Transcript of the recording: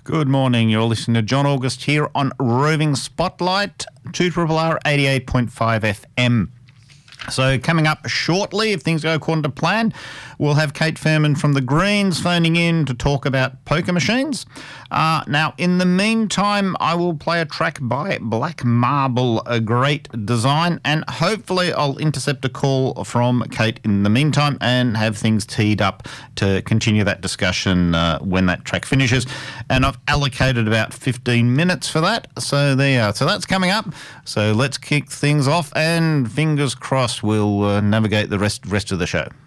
Good morning. You're listening to John August here on Roving Spotlight, 2RRR 88.5 FM. So coming up shortly, if things go according to plan, we'll have Kate Fairman from the Greens phoning in to talk about poker machines. Now, in the meantime, I will play a track by Black Marble, a great design, and hopefully I'll intercept a call from Kate in the meantime and have things teed up to continue that discussion when that track finishes. And I've allocated about 15 minutes for that, so there you are. So that's coming up. So let's kick things off, and fingers crossed we'll navigate the rest of the show.